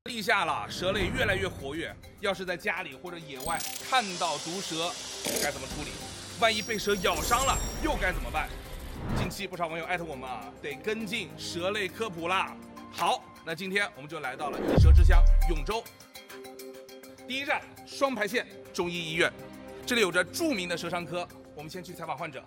立夏了，蛇类越来越活跃。要是在家里或者野外看到毒蛇，该怎么处理？万一被蛇咬伤了，又该怎么办？近期不少网友艾特我们啊，得跟进蛇类科普啦。好，那今天我们就来到了异蛇之乡永州。第一站，双牌县中医医院，这里有着著名的蛇伤科。我们先去采访患者。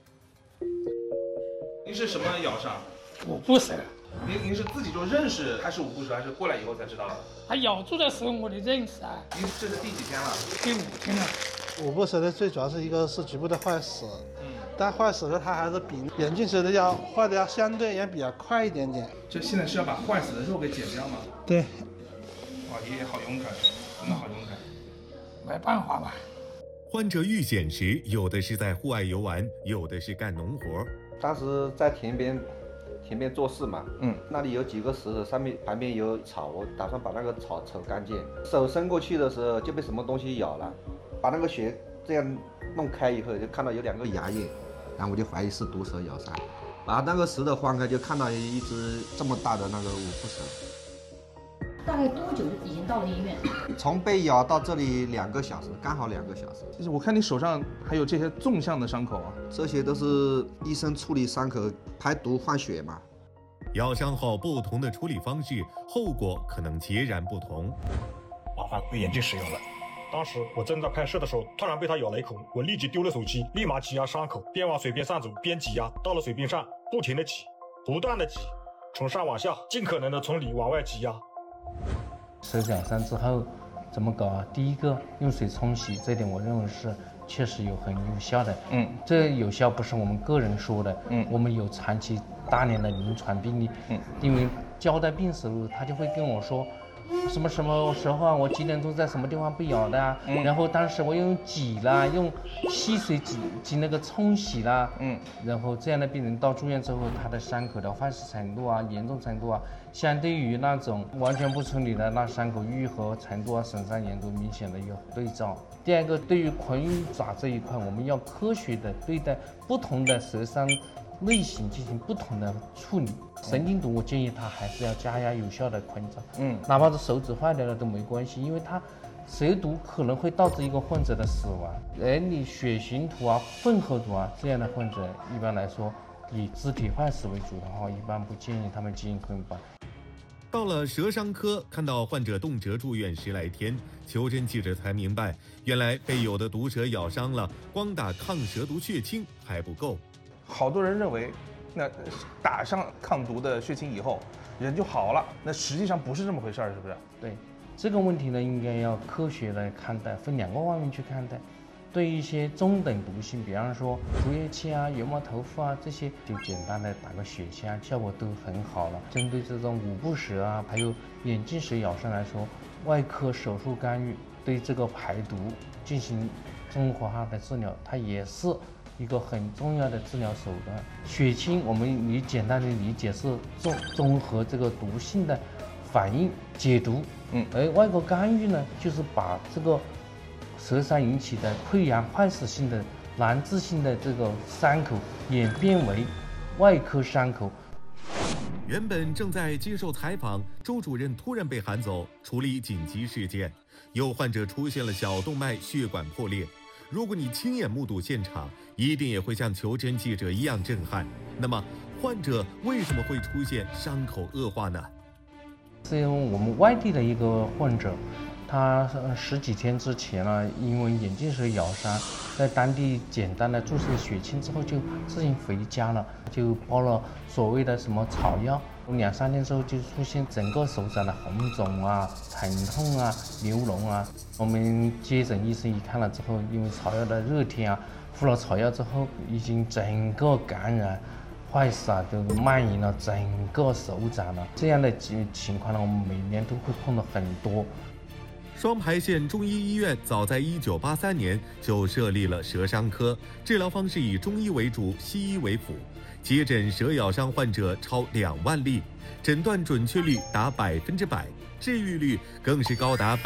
您是什么咬伤？ 五步蛇。 您是自己就认识它是五步蛇，还是过来以后才知道的？ 它咬住的时候我就认识啊。 您这是第几天了？ 第5天了。 五步蛇的最主要是一个是局部的坏死，但坏死的它还是比眼镜蛇的要坏的要相对也比较快一点点。 这现在是要把坏死的肉给剪掉吗？ 对。 哇，爷爷好勇敢，真的好勇敢。 没办法吧。 患者遇险时，有的是在户外游玩，有的是干农活。 当时在田边做事嘛，那里有几个石头，旁边有草，我打算把那个草扯干净。手伸过去的时候就被什么东西咬了，把那个血这样弄开以后，就看到有2个牙印，然后我就怀疑是毒蛇咬伤。把那个石头放开，就看到一只这么大的那个五步蛇。 大概多久已经到了医院？ 从被咬到这里2个小时，刚好2个小时。 就是我看你手上还有这些纵向的伤口啊， 这些都是医生处理伤口排毒换血嘛。 咬伤后不同的处理方式，后果可能截然不同。 麻烦被眼镜使用了。当时我正在拍摄的时候，突然被他咬了一口，我立即丢了手机，立马挤压伤口，边往水边上走边挤压，到了水边上不停的挤，不断的挤，从上往下，尽可能的从里往外挤压。 蛇咬伤之后怎么搞啊？第一个用水冲洗，这点我认为是确实很有效的。这有效不是我们个人说的，我们有长期大量的临床病例。因为交代病时候，他就会跟我说，什么时候啊，我几点钟在什么地方被咬的啊？然后当时我用挤啦，用溪水挤那个冲洗啦，然后这样的病人到住院之后，他的伤口的坏死程度啊、严重程度啊，相对于那种完全不处理的那伤口愈合程度啊、损伤严重明显的有对照。第二个，对于昆爪这一块，我们要科学的对待不同的蛇伤类型进行不同的处理。神经毒我建议他还是要加压有效的昆爪，哪怕是手指坏掉了都没关系，因为它蛇毒可能会导致一个患者的死亡。而你血型毒啊、混合毒啊这样的患者，一般来说以肢体坏死为主的话，一般不建议他们进行昆爪。 到了蛇伤科，看到患者动辄住院10来天，求诊记者才明白，原来被有的毒蛇咬伤了，光打抗蛇毒血清还不够。 好多人认为，那打上抗毒的血清以后，人就好了。那实际上不是这么回事儿，是不是？ 对，这个问题呢，应该要科学的看待，分2个方面去看待。对于一些中等毒性，比方说竹叶青啊、油毛头腹啊这些，就简单的打个血清，效果都很好了。针对这种五步蛇啊，还有眼镜蛇咬伤来说，外科手术干预对这个排毒进行综合化的治疗，它也是一个很重要的治疗手段。血清我们简单的理解是综合这个毒性的反应解毒，而外科干预呢，就是把这个蛇伤引起的溃疡坏死性的难治性的这个伤口演变为外科伤口。 原本正在接受采访，周主任突然被喊走处理紧急事件，有患者出现了小动脉血管破裂。如果你亲眼目睹现场，一定也会像求诊记者一样震撼。那么患者为什么会出现伤口恶化呢？ 是因为我们外地的一个患者，他10几天之前呢，因为眼镜蛇咬伤，在当地简单的注射血清之后就自行回家了，就包了所谓的什么草药。2、3天之后就出现整个手掌的红肿啊、疼痛啊、流脓啊。我们接诊医生一看了之后，因为草药的热天啊，敷了草药之后，已经整个感染坏死啊，都蔓延了整个手掌了。这样的情况呢，我们每年都会碰到很多。 双牌县中医医院早在1983年就设立了蛇伤科，治疗方式以中医为主，西医为辅，接诊蛇咬伤患者超2万例，诊断准确率达100%，治愈率更是高达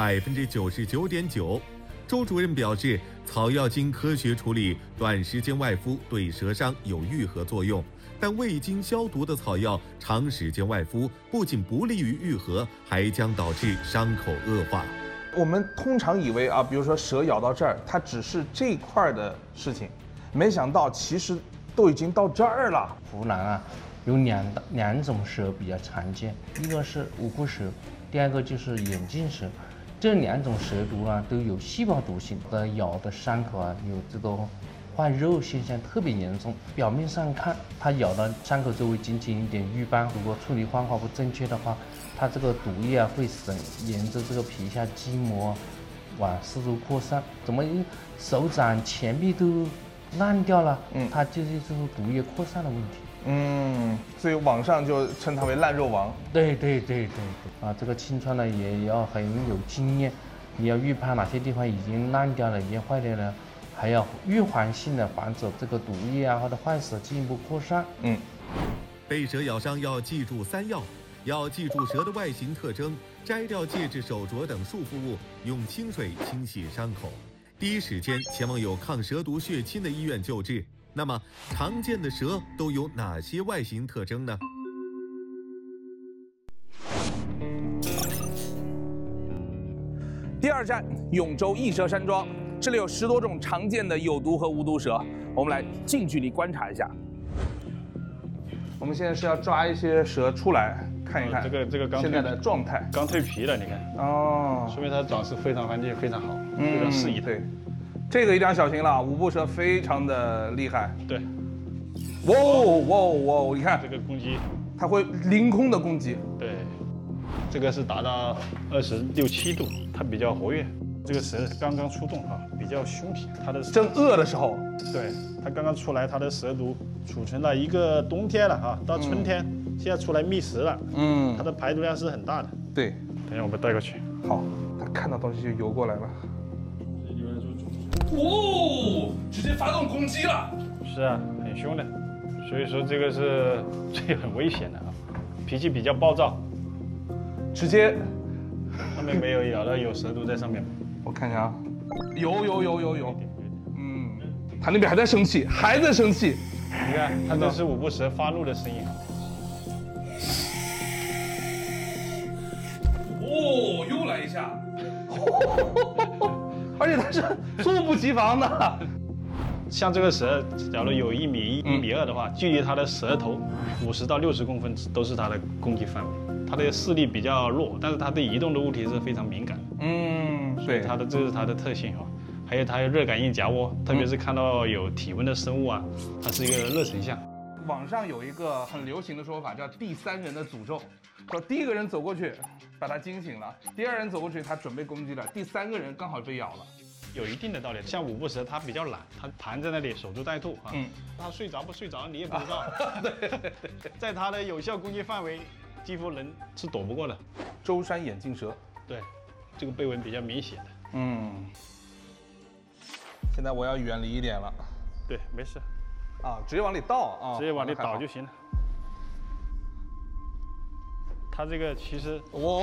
99.9%。周主任表示，草药经科学处理，短时间外敷对蛇伤有愈合作用， 但未经消毒的草药长时间外敷，不仅不利于愈合，还将导致伤口恶化。 我们通常以为啊，比如说蛇咬到这儿，它只是这块的事情，没想到其实都已经到这儿了。 湖南啊，有两种蛇比较常见，一个是五步蛇，第二个就是眼镜蛇。这两种蛇毒啊都有细胞毒性，咬的伤口啊有这个坏肉现象特别严重。表面上看，它咬到伤口周围仅仅一点瘀斑，如果处理方法不正确的话，它这个毒液啊会沿着这个皮下筋膜往四周扩散。怎么手掌前臂都烂掉了？它就是这个毒液扩散的问题。 所以网上就称它为烂肉王。 对啊，这个清创呢也要很有经验，你要预判哪些地方已经烂掉了、已经坏掉了，还要预防性的防止这个毒液啊或者坏死进一步扩散。 被蛇咬伤要记住3要：要记住蛇的外形特征，摘掉戒指、手镯等束缚物，用清水清洗伤口，第一时间前往有抗蛇毒血清的医院救治。那么，常见的蛇都有哪些外形特征呢？ 第2站，永州益蛇山庄，这里有10多种常见的有毒和无毒蛇，我们来近距离观察一下。我们现在是要抓一些蛇出来看一看， 这个刚现在的状态， 刚蜕皮了，你看哦， 说明它长势非常环境非常好，非常适宜。 对，这个一定要小心了，五步蛇非常的厉害。 对， 哇，你看这个攻击， 它会凌空的攻击。 对，这个是达到26、7度，它比较活跃。这个蛇刚刚出洞啊，比较凶皮，它的正饿的时候， 对，它刚刚出来，它的蛇毒储存了一个冬天了啊，到春天现在出来觅食了，它的排毒量是很大的。 对， 等一下我们带过去。 好，它看到东西就游过来了。直接发动攻击了。 是啊，很凶的，所以说这个是很危险的啊，脾气比较暴躁， 直接上面没有咬到有蛇毒在上面吗？ 我看看啊，有，它那边还在生气， 你看，它这是五步蛇发怒的声音。 又来一下，而且它是猝不及防的。 像这个蛇，假如有1米1、1米2的话，距离它的舌头50到60公分都是它的攻击范围。它的视力比较弱，但是它对移动的物体是非常敏感的。 对， 这是它的特性啊。还有它有热感应夹窝，特别是看到有体温的生物啊，它是一个热成像。 网上有一个很流行的说法叫第3人的诅咒，说第1个人走过去把它惊醒了，第2人走过去他准备攻击了，第3个人刚好被咬了。 有一定的道理，像五步蛇它比较懒，它盘在那里守株待兔啊。它睡着不睡着你也不知道。对，在它的有效攻击范围，几乎人是躲不过的。 舟山眼镜蛇， 对，这个背纹比较明显的。 现在我要远离一点了。 对，没事。 直接往里倒啊， 直接往里倒就行了。它这个其实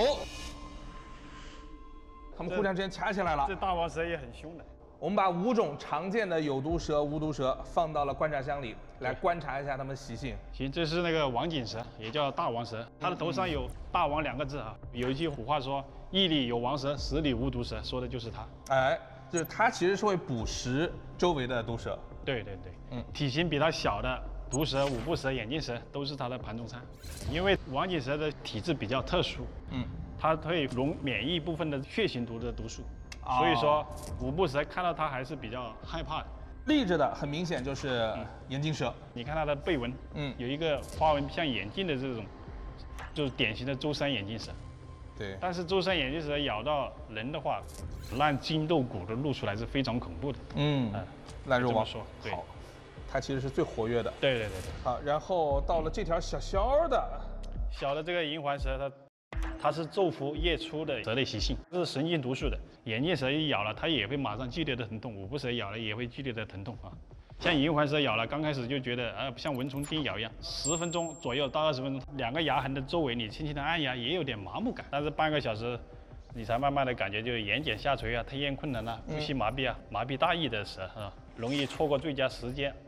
他们互相之间掐起来了。 这大王蛇也很凶的。 我们把5种常见的有毒蛇、无毒蛇放到了观察箱里，来观察一下它们习性。 行，这是那个王锦蛇，也叫大王蛇，它的头上有“大王”2个字啊。有一句古话说“1里有王蛇，10里无毒蛇”，说的就是它。 就是它其实是会捕食周围的毒蛇。 对，体型比它小的毒蛇、五步蛇、眼镜蛇都是它的盘中餐。因为王锦蛇的体质比较特殊，它可以溶免疫部分的血型毒的毒素，所以说五步蛇看到它还是比较害怕的。 立着的很明显就是眼镜蛇， 你看它的背纹，有一个花纹像眼镜的这种，就是典型的舟山眼镜蛇。 对， 但是舟山眼镜蛇咬到人的话，烂筋斗骨都露出来是非常恐怖的。 烂肉王。 说对， 好，它其实是最活跃的。 对。 好，然后到了这条小的这个银环蛇，它是昼伏夜出的蛇类习性，这是神经毒素的。眼镜蛇一咬了，它也会马上剧烈的疼痛；五步蛇咬了也会剧烈的疼痛啊。像银环蛇咬了，刚开始就觉得像蚊虫叮咬一样，10分钟左右到20分钟，2个牙痕的周围你轻轻的按压也有点麻木感，但是半个小时，你才慢慢的感觉就眼睑下垂啊、吞咽困难啊、呼吸麻痹啊、麻痹大意的蛇容易错过最佳时间。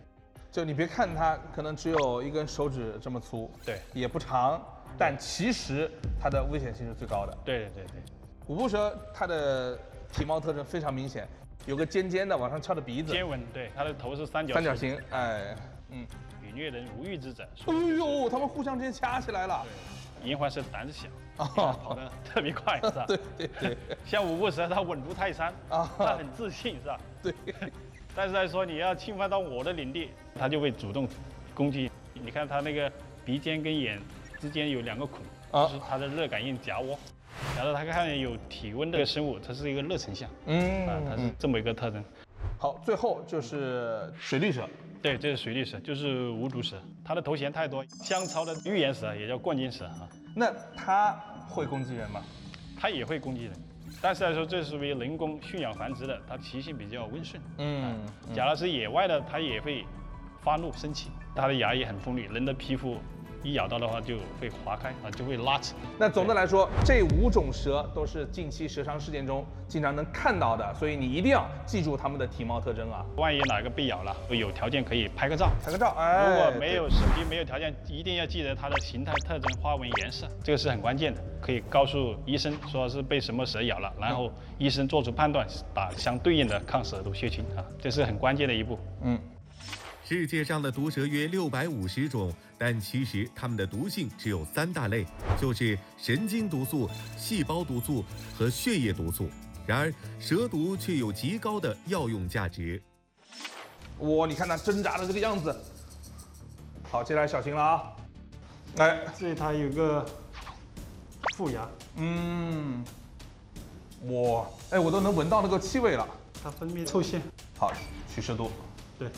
就你别看它可能只有一根手指这么粗， 对， 也不长，但其实它的危险性是最高的。 对。 五步蛇它的体貌特征非常明显，有个尖尖的往上翘的鼻子， 尖纹，对，它的头是三角形，哎， 与虐人无欲之者。 哎呦，他们互相之间掐起来了。 银环蛇胆子小，跑得特别快，是吧？ 对。 像五步蛇，它稳如泰山啊，它很自信，是吧？ 对。 但是来说，你要侵犯到我的领地，它就会主动攻击。你看它那个鼻尖跟眼之间有2个孔，就是它的热感应夹窝。然后它看见有体温的生物，它是一个热成像，它是这么一个特征。 好，最后就是水绿蛇。 对，这是水绿蛇，就是无毒蛇，它的头衔太多，商朝的预言蛇也叫冠金蛇啊。 那它会攻击人吗？ 它也会攻击人，但是来说这是属于人工驯养繁殖的，它习性比较温顺。假如是野外的，它也会发怒生气，它的牙也很锋利，人的皮肤一咬到的话就会划开啊，就会拉扯。 那总的来说，这5种蛇都是近期蛇伤事件中经常能看到的，所以你一定要记住它们的体貌特征啊。 万一哪个被咬了，有条件可以拍个照。 哎， 如果没有手机没有条件，一定要记得它的形态特征、花纹、颜色，这个是很关键的，可以告诉医生说是被什么蛇咬了，然后医生做出判断，打相对应的抗蛇毒血清啊，这是很关键的一步。 世界上的毒蛇约650种，但其实它们的毒性只有3大类，就是神经毒素、细胞毒素和血液毒素。然而，蛇毒却有极高的药用价值。 哇，你看它挣扎的这个样子。好，接下来小心了啊！哎， 这里它有个副牙。 哇，哎，我都能闻到那个气味了。 它分泌臭腺。 好，取蛇毒。 对。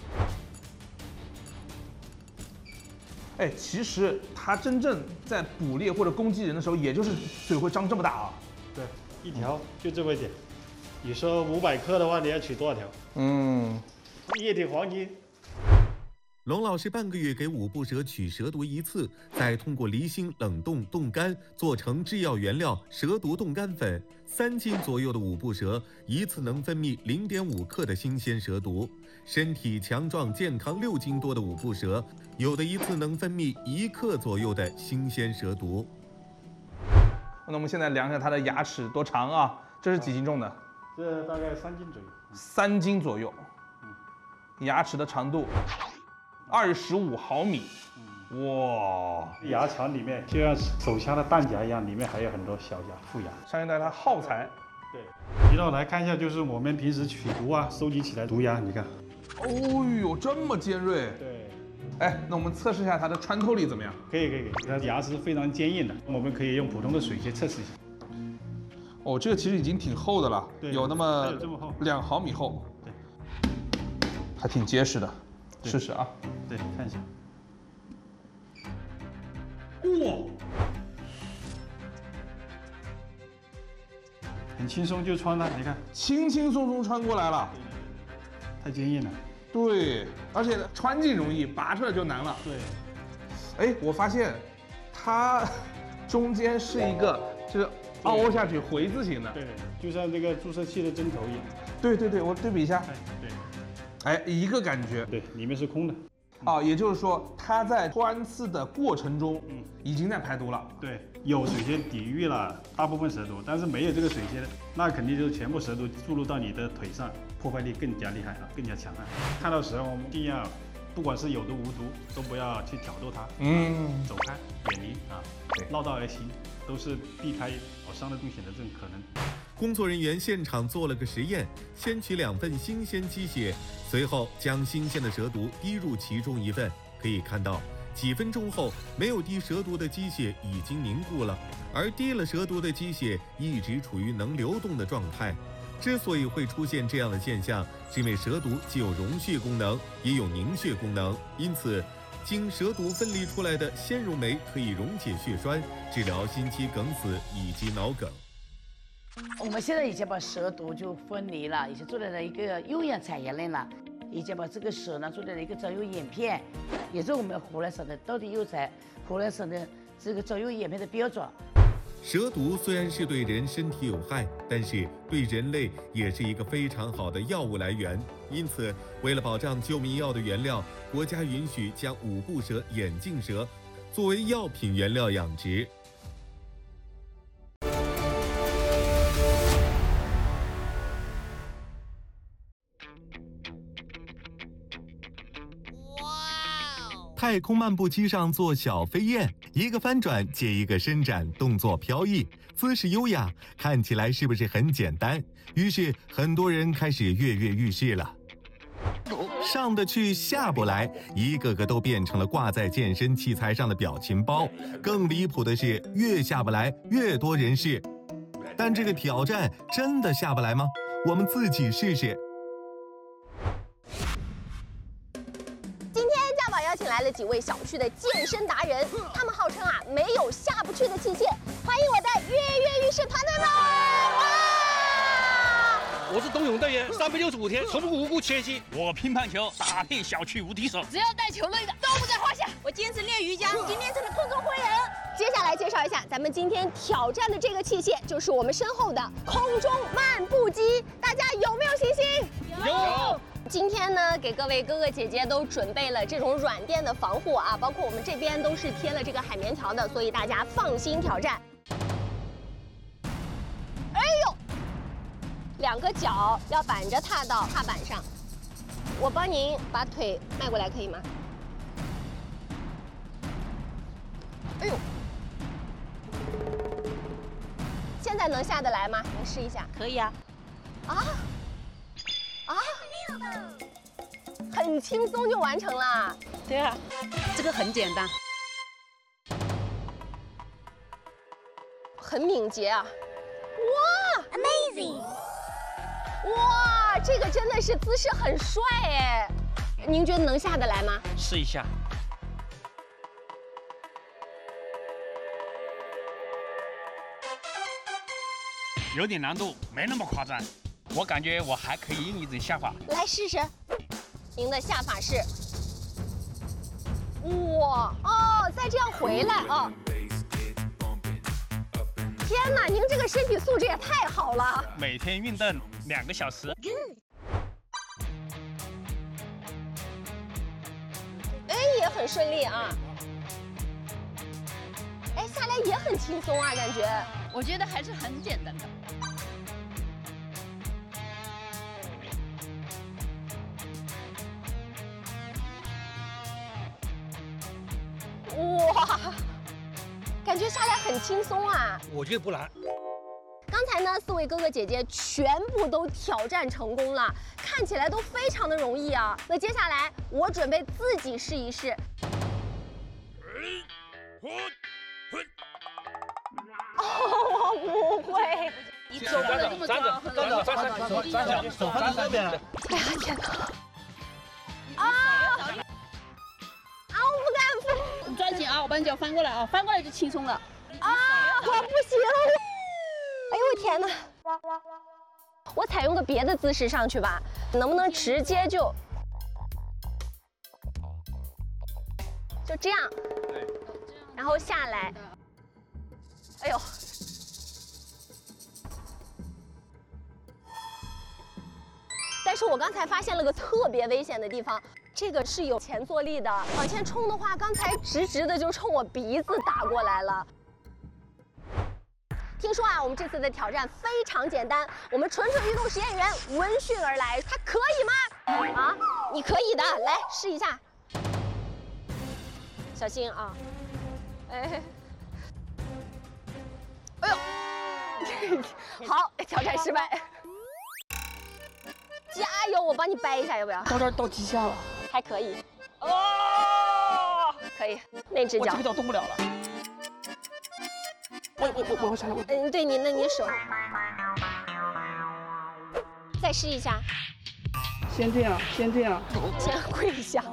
哎，其实它真正在捕猎或者攻击人的时候，也就是嘴会张这么大啊。 对，一条就这么一点。你说500克的话，你要取多少条？液体黄金。 龙老师半个月给5步蛇取蛇毒1次，再通过离心冷冻冻干做成制药原料蛇毒冻干粉。3斤左右的5步蛇一次能分泌0.5克的新鲜蛇毒。身体强壮健康6斤多的5步蛇，有的一次能分泌1克左右的新鲜蛇毒。 那我们现在量一下它的牙齿多长啊？这是几斤重的？ 这大概3斤左右。 3斤左右。牙齿的长度25毫米。哇！ 牙槽里面就像手枪的弹夹一样，里面还有很多小牙、副牙。 相当于它耗材。 对。移到来看一下，就是我们平时取毒啊，收集起来毒牙，你看。 哦呦，这么尖锐。 对。 哎，那我们测试一下它的穿透力怎么样？ 可以，它牙齿非常坚硬的，我们可以用普通的水去测试一下。 哦，这个其实已经挺厚的了，有那么2毫米厚。 对。 还挺结实的，试试啊。 对，看一下。 哇！ 很轻松就穿了，你看， 轻轻松松穿过来了， 太坚硬了。 对，而且穿进容易，拔出来就难了。 对。 哎，我发现它中间是一个就是凹下去回字形的。 对，就像这个注射器的针头一样。 对，我对比一下。 对。 哎，一个感觉。 对，里面是空的。 也就是说，它在穿刺的过程中，已经在排毒了。 对，有水仙抵御了大部分蛇毒，但是没有这个水仙，那肯定就是全部蛇毒注入到你的腿上，破坏力更加厉害啊，更加强悍。看到蛇，我们一定要，不管是有毒无毒，都不要去挑逗它，走开，远离啊，绕道而行，都是避开伤得更险的这种可能。 工作人员现场做了个实验，先取2份新鲜鸡血，随后将新鲜的蛇毒滴入其中1份。可以看到，几分钟后，没有滴蛇毒的鸡血已经凝固了，而滴了蛇毒的鸡血一直处于能流动的状态。之所以会出现这样的现象，是因为蛇毒既有溶血功能，也有凝血功能，因此经蛇毒分离出来的纤溶酶可以溶解血栓，治疗心肌梗死以及脑梗。 我们现在已经把蛇毒就分离了，已经做了一个优养产业链了，已经把这个蛇呢做了一个专用眼片，也是我们湖南省的，到底有在湖南省的这个专用眼片的标准。 蛇毒虽然是对人身体有害，但是对人类也是一个非常好的药物来源。因此，为了保障救命药的原料，国家允许将五步蛇、眼镜蛇作为药品原料养殖。太空漫步机上做小飞燕，一个翻转接一个伸展，动作飘逸，姿势优雅，看起来是不是很简单？于是很多人开始跃跃欲试了。上得去下不来，一个个都变成了挂在健身器材上的表情包。更离谱的是，越下不来越多人试。但这个挑战真的下不来吗？我们自己试试。 邀请来了几位小区的健身达人，他们号称没有下不去的器械。欢迎我的跃跃欲试团队们！哇！ 我是冬泳队员，365天从不无故缺席。我乒乓球打遍小区无敌手， 只要带球类的都不在话下。我坚持练瑜伽，今天成了空中飞人。接下来介绍一下咱们今天挑战的这个器械，就是我们身后的空中漫步机。大家有没有信心？ 有。 今天呢，给各位哥哥姐姐都准备了这种软垫的防护包括我们这边都是贴了这个海绵条的，所以大家放心挑战。哎呦，两个脚要板着踏到踏板上，我帮您把腿迈过来，可以吗？哎呦，现在能下得来吗？您试一下。 可以啊。 很轻松就完成了。 对啊，这个很简单， 很敏捷啊！哇 ，amazing！ 哇，这个真的是姿势很帅哎！您觉得能下得来吗？ 试一下。有点难度，没那么夸张。我感觉我还可以用一种下法。 来试试。您的下法是，哇再这样回来天哪，您这个身体素质也太好了！ 每天运动2个小时。 也很顺利啊。下来也很轻松啊，感觉。 我觉得还是很简单的。 哇，感觉下来很轻松啊！ 我觉得不难。 刚才呢，4位哥哥姐姐全部都挑战成功了，看起来都非常的容易啊。那接下来我准备自己试一试。我不会。 你走不了这么高， 站着，手放在这边。 哎呀天哪！我不敢飞。 你抓紧我把你脚翻过来翻过来就轻松了。 我不行。哎呦我天哪！我采用个别的姿势上去吧，能不能直接就这样？对。然后下来。哎呦！但是我刚才发现了个特别危险的地方，这个是有前坐力的，往前冲的话，刚才直直的就冲我鼻子打过来了。听说我们这次的挑战非常简单，我们蠢蠢欲动实验员闻讯而来，他可以吗？你可以的，来试一下，小心啊！哎呦，好，挑战失败。加油！我帮你掰一下，要不要？ 到这儿到极限了， 还可以。可以。那只脚。 我这个脚动不了了。我下来。 对你，那你手。再试一下。 先这样。先跪下。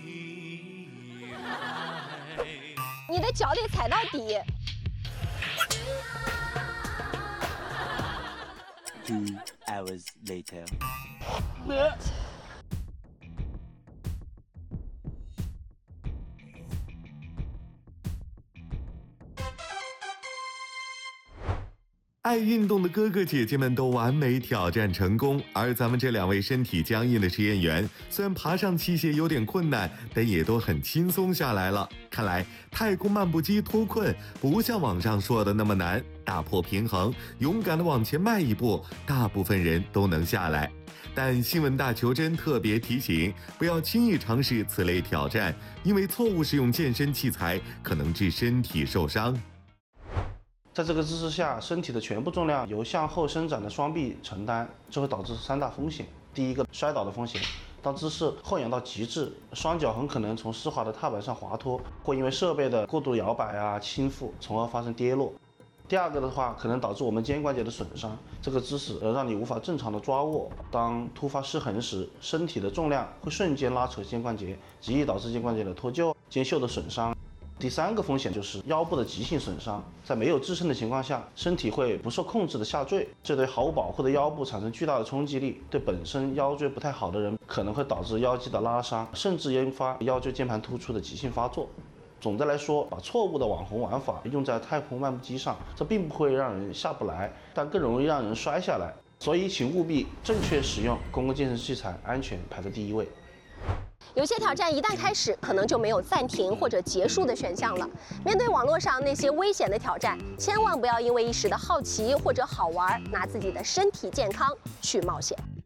你的脚得踩到底。 2 hours later. 爱运动的哥哥姐姐们都完美挑战成功，而咱们这2位身体僵硬的实验员，虽然爬上器械有点困难，但也都很轻松下来了。看来太空漫步机脱困不像网上说的那么难，打破平衡，勇敢地往前迈一步，大部分人都能下来。但新闻大求真特别提醒，不要轻易尝试此类挑战，因为错误使用健身器材可能致身体受伤。 在这个姿势下，身体的全部重量由向后伸展的双臂承担，这会导致3大风险。第一个，摔倒的风险。当姿势后仰到极致，双脚很可能从湿滑的踏板上滑脱，会因为设备的过度摇摆倾覆，从而发生跌落。第二个的话，可能导致我们肩关节的损伤，这个姿势让你无法正常的抓握。当突发失衡时，身体的重量会瞬间拉扯肩关节，极易导致肩关节的脱臼、肩袖的损伤。第3个风险就是腰部的急性损伤，在没有支撑的情况下，身体会不受控制的下坠，这对毫无保护的腰部产生巨大的冲击力，对本身腰椎不太好的人可能会导致腰肌的拉伤，甚至引发腰椎间盘突出的急性发作。总的来说，把错误的网红玩法用在太空漫步机上，这并不会让人下不来，但更容易让人摔下来。所以请务必正确使用公共健身器材，安全排在第一位。 有些挑战一旦开始，可能就没有暂停或者结束的选项了。面对网络上那些危险的挑战，千万不要因为一时的好奇或者好玩，拿自己的身体健康去冒险。